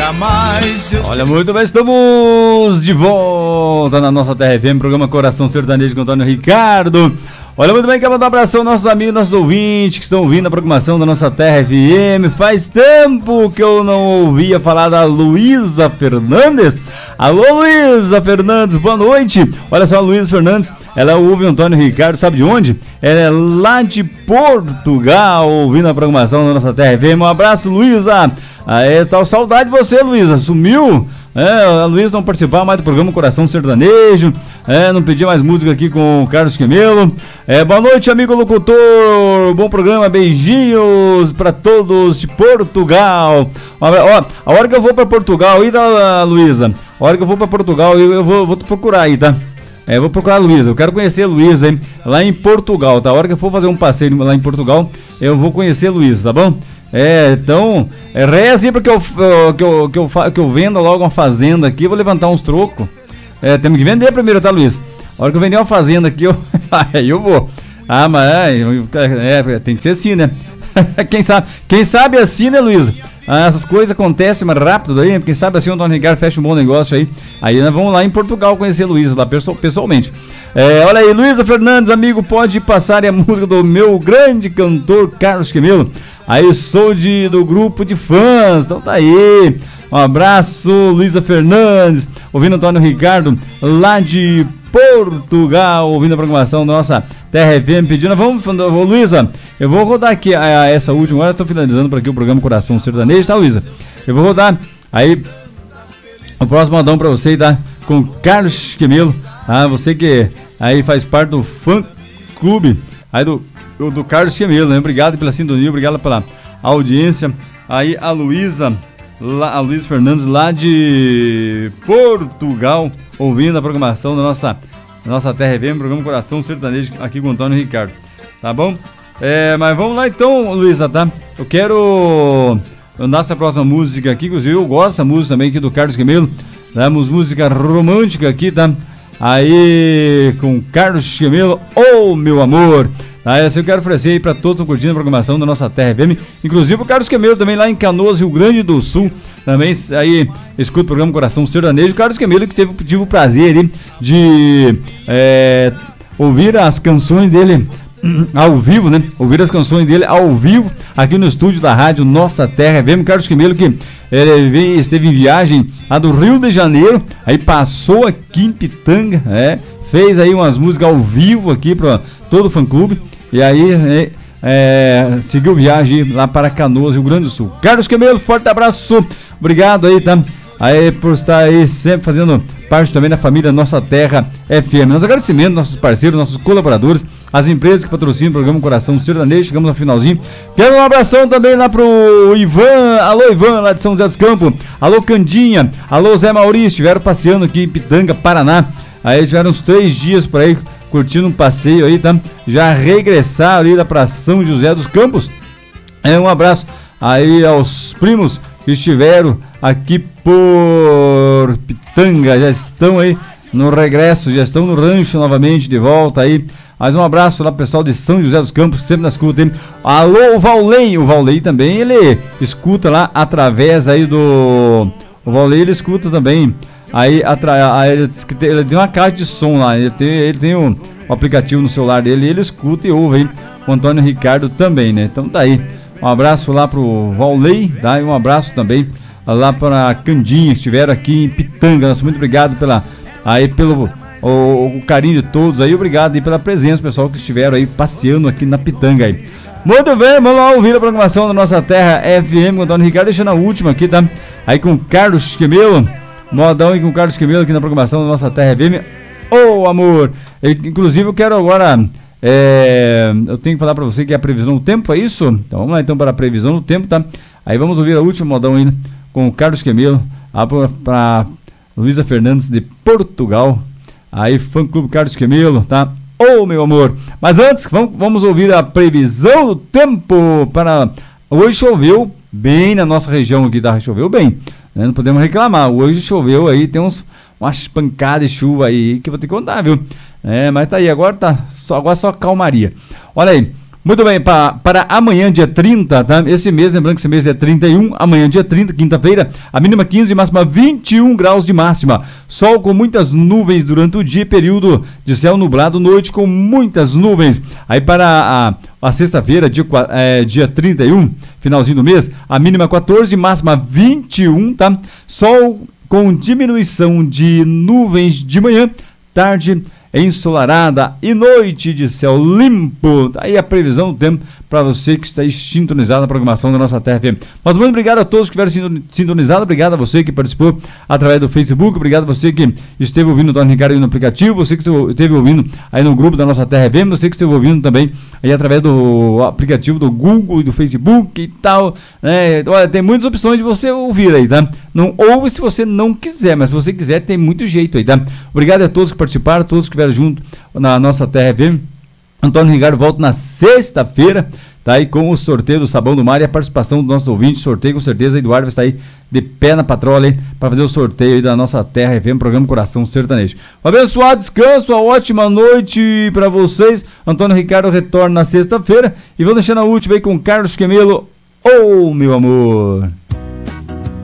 Olha, muito bem, estamos de volta na nossa Terra FM, programa Coração Sertanejo com Antônio Ricardo. Olha, muito bem, quero mandar um abração aos nossos amigos, nossos ouvintes que estão ouvindo a programação da nossa Terra FM. Faz tempo que eu não ouvia falar da Luísa Fernandes. Alô, Luísa Fernandes, boa noite. Olha só, a Luísa Fernandes, ela ouve o Antônio Ricardo, sabe de onde? Ela é lá de Portugal, ouvindo a programação da nossa Terra FM. Um abraço, Luísa. Tá saudade de você, Luísa, sumiu. A Luísa não participava mais do programa Coração Sertanejo, não pedia mais música aqui com o Carlos Quemelo. Boa noite, amigo locutor, bom programa, beijinhos para todos de Portugal. Ó, a hora que eu vou para Portugal aí, tá, Luísa? A hora que eu vou para Portugal, eu vou procurar aí, tá? Vou procurar a Luísa, eu quero conhecer a Luísa, hein? Lá em Portugal, tá? A hora que eu for fazer um passeio lá em Portugal, eu vou conhecer a Luísa, tá bom? Então, reze porque eu venda logo uma fazenda aqui, vou levantar uns trocos. Temos que vender primeiro, tá, Luiz? A hora que eu vender uma fazenda aqui, aí eu vou. Mas tem que ser assim, né? Quem sabe assim, né, Luísa? Essas coisas acontecem mais rápido aí, quem sabe assim o Antônio Ricardo fecha um bom negócio aí. Aí nós vamos lá em Portugal conhecer a Luísa lá pessoalmente. Olha aí, Luísa Fernandes, amigo, pode passar a música do meu grande cantor Carlos Quemelo. Aí sou do grupo de fãs, então tá aí. Um abraço, Luísa Fernandes, ouvindo Antônio Ricardo lá de Portugal, ouvindo a programação da nossa Terra FM, pedindo. Luísa, eu vou rodar aqui essa última, agora estou finalizando por aqui o programa Coração Sertanejo, tá, Luísa? Eu vou rodar aí o próximo modão pra você, tá? Com Carlos Quemelo, tá? Você que aí faz parte do fã clube aí do Carlos Quemelo, né? Obrigado pela sintonia, obrigado pela audiência. Aí a Luísa Fernandes lá de Portugal, ouvindo a programação da nossa Terra FM, programa Coração Sertanejo aqui com o Antônio Ricardo, tá bom? Mas vamos lá então, Luísa, tá? Eu quero nossa próxima música aqui, inclusive eu gosto dessa música também aqui do Carlos Quemelo, damos música romântica aqui, tá? Aí com Carlos Quemelo, ô meu amor. Essa eu quero oferecer aí pra todos que estão curtindo a programação da nossa Terra FM, inclusive o Carlos Quemelo também lá em Canoas, Rio Grande do Sul, também aí escuta o programa Coração Sertanejo. O Carlos Quemelo que tive o prazer aí, de ouvir as canções dele ao vivo, né? Ouvir as canções dele ao vivo aqui no estúdio da rádio Nossa Terra FM. Carlos Quemelo que esteve em viagem lá do Rio de Janeiro, aí passou aqui em Pitanga, fez aí umas músicas ao vivo aqui para todo o fã-clube. E aí, seguiu viagem lá para Canoas, Rio Grande do Sul. Carlos Quemelo, forte abraço. Obrigado aí, tá? Aí por estar aí sempre fazendo parte também da família Nossa Terra FM. Nosso agradecimento, nossos parceiros, nossos colaboradores, as empresas que patrocinam o programa Coração Sertanejo. Chegamos no finalzinho. Quero um abração também lá pro Ivan. Alô, Ivan, lá de São José dos Campos. Alô, Candinha. Alô, Zé Maurício. Estiveram passeando aqui em Pitanga, Paraná. Aí tiveram uns 3 dias por aí, curtindo um passeio aí, tá? Já regressaram ali da pra São José dos Campos. Um abraço aí aos primos que estiveram aqui por Pitanga, já estão aí no regresso, já estão no rancho novamente, de volta aí. Mais um abraço lá pro pessoal de São José dos Campos, sempre na escuta, hein? Alô, o Vaulei também, ele escuta lá através aí do... O Vaulei, ele escuta também. Aí ele tem uma caixa de som lá, ele tem um aplicativo no celular dele, ele escuta e ouve aí o Antônio Ricardo também, né? Então tá aí, um abraço lá pro Vaulei, tá? E um abraço também lá para Candinha, que estiveram aqui em Pitanga. Nosso muito obrigado pelo carinho de todos aí, obrigado aí pela presença, pessoal que estiveram aí passeando aqui na Pitanga aí. Muito bem, vamos lá ouvir a programação da nossa Terra FM com o Antônio Ricardo, deixando a última aqui, tá? Aí com Carlos Quemelo. Modão aí com o Carlos Quemelo aqui na programação da nossa Terra FM. Ô amor! Inclusive eu quero agora, eu tenho que falar pra você que é a previsão do tempo, é isso? Então vamos lá então para a previsão do tempo, tá? Aí vamos ouvir a última modão aí, né? Com o Carlos Quemelo, para Luísa Fernandes de Portugal. Aí fã clube Carlos Quemelo, tá? Ô meu amor! Mas antes, vamos ouvir a previsão do tempo para... Hoje choveu bem na nossa região aqui, tá? Choveu bem. Não podemos reclamar, hoje choveu aí, tem umas pancadas de chuva aí que eu vou ter que contar, viu? Mas tá aí, agora só calmaria. Olha aí, Muito bem, para amanhã, dia 30, tá? Esse mês, lembrando que esse mês é 31, amanhã, dia 30, quinta-feira, a mínima 15 e máxima 21 graus de máxima. Sol com muitas nuvens durante o dia, período de céu nublado, noite com muitas nuvens. Aí para a sexta-feira, dia 31, finalzinho do mês, a mínima 14, máxima 21, tá? Sol com diminuição de nuvens de manhã, tarde ensolarada e noite de céu limpo. Aí a previsão do tempo para você que está sintonizado na programação da nossa Terra FM. Mas muito obrigado a todos que estiveram sintonizados, obrigado a você que participou através do Facebook, obrigado a você que esteve ouvindo o Dona Ricardo aí no aplicativo, você que esteve ouvindo aí no grupo da nossa Terra FM, você que esteve ouvindo também aí através do aplicativo do Google e do Facebook e tal, né? Olha, tem muitas opções de você ouvir aí, tá? Não ouve se você não quiser, mas se você quiser tem muito jeito aí, tá? Obrigado a todos que participaram, todos que estiveram junto na nossa Terra FM. Antônio Ricardo volta na sexta-feira, tá aí com o sorteio do Sabão do Mar e a participação dos nossos ouvintes, sorteio com certeza, Eduardo vai estar aí de pé na patrola aí para fazer o sorteio aí da nossa Terra FM, programa Coração Sertanejo. Um abençoado descanso, uma ótima noite para vocês. Antônio Ricardo retorna na sexta-feira e vou deixando a última aí com Carlos Quemelo, ô meu amor.